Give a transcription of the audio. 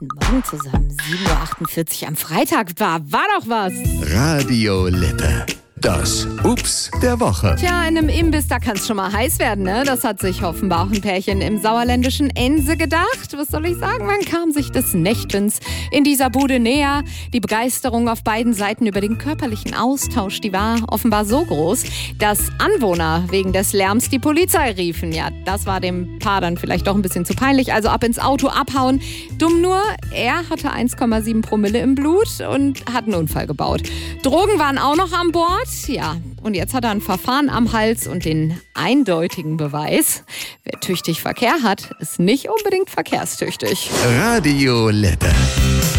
Guten Morgen zusammen. 7:48 Uhr am Freitag. War doch was. Radio Lippe. Das Ups der Woche. Tja, in einem Imbiss, da kann es schon mal heiß werden, ne? Das hat sich offenbar auch ein Pärchen im sauerländischen Ense gedacht. Was soll ich sagen? Man kam sich des Nächtens in dieser Bude näher. Die Begeisterung auf beiden Seiten über den körperlichen Austausch, die war offenbar so groß, dass Anwohner wegen des Lärms die Polizei riefen. Ja, das war dem Paar dann vielleicht doch ein bisschen zu peinlich. Also ab ins Auto, abhauen. Dumm nur, er hatte 1,7 Promille im Blut und hat einen Unfall gebaut. Drogen waren auch noch an Bord. Ja, und jetzt hat er ein Verfahren am Hals und den eindeutigen Beweis: Wer tüchtig Verkehr hat, ist nicht unbedingt verkehrstüchtig. Radio Lippe.